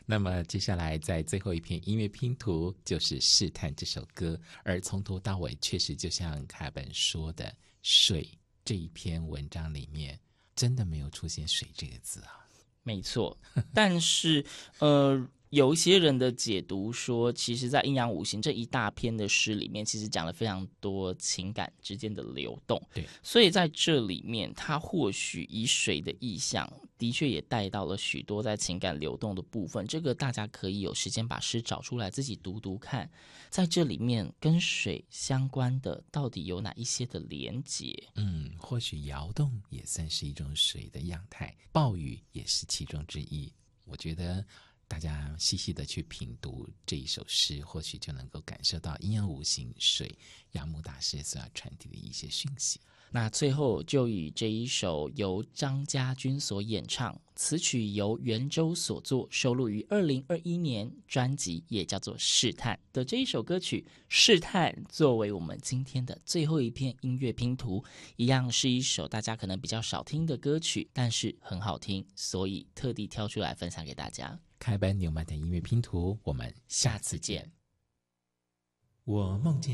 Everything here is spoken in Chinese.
那么接下来在最后一篇音乐拼图就是试探这首歌，而从头到尾确实就像凯本说的，水这一篇文章里面真的没有出现水这个字啊。 没错，但是有一些人的解读说，其实在阴阳五行这一大篇的诗里面，其实讲了非常多情感之间的流动。 对， 所以在这里面，它或许以水的意象，的确也带到了许多在情感流动的部分。这个大家可以有时间把诗找出来自己读读看，在这里面跟水相关的到底有哪一些的连结？ 或许摇动也算是一种水的样态，暴雨也是其中之一。我觉得大家细细的去品读这一首诗，或许就能够感受到阴阳五行水杨牧大师所要传递的一些讯息。 那最后就以这一首由张家军所演唱，词曲由袁周所作，收录于2021年专辑也叫做《试探》的这一首歌曲《试探》作为我们今天的最后一篇音乐拼图，一样是一首大家可能比较少听的歌曲，但是很好听，所以特地挑出来分享给大家。 开班纽曼的音乐拼图，我们下次见。我梦见